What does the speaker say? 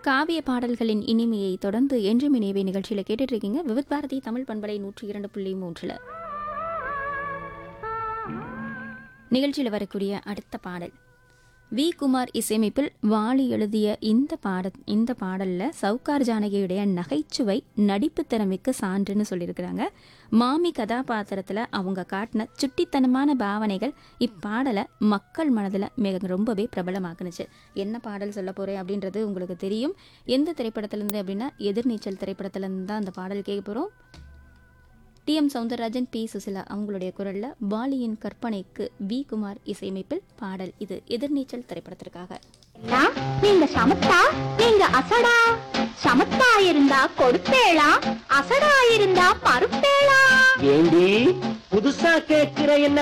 காவிய பாடல்களின் இனிமையை தொடர்ந்து என்றும் இணைவே நிகழ்ச்சியில் கேட்டுட்டு இருக்கீங்க. விவித் பாரதி தமிழ் பண்பலை 102.3 நிகழ்ச்சியில் வரக்கூடிய அடுத்த பாடல் வி. குமார் இசையமைப்பில் வாலி எழுதிய இந்த பாடல்ல சவுகார் ஜானகியுடைய நகைச்சுவை நடிப்பு திறமைக்கு சான்றுன்னு சொல்லியிருக்கிறாங்க. மாமி கதாபாத்திரத்துல அவங்க காட்டின சுட்டித்தனமான பாவனைகள் இப்பாடலை மக்கள் மனதில் ரொம்பவே பிரபலமாக்குனுச்சு. என்ன பாடல் சொல்ல போறேன் அப்படின்றது உங்களுக்கு தெரியும். எந்த திரைப்படத்திலிருந்து அப்படின்னா எதிர்நீச்சல் திரைப்படத்திலிருந்து தான் அந்த பாடல் கேட்க போறோம். டி.எம். சௌந்தரராஜன், பி. சுசிலா அவங்களுடைய குரல்ல வாலியின் கற்பனைக்கு வி. குமார் இசையமைப்பில் பாடல். இது எதிர்நீச்சல் திரைப்படத்திற்காக. நீங்க சமத்தா, நீங்க அசடா. சமத்தா இருந்தா கொடுப்பேளா, அசடா இருந்தா மறுப்பேளா. ஏண்டி புதுசா கேட்கிற என்ன